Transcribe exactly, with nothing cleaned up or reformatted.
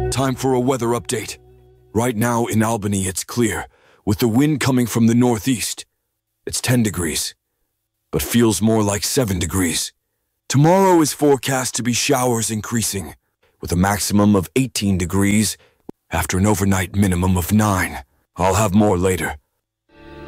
Time for a weather update. Right now in Albany it's clear, with the wind coming from the northeast. It's ten degrees, but feels more like seven degrees. Tomorrow is forecast to be showers increasing, with a maximum of eighteen degrees after an overnight minimum of nine. I'll have more later.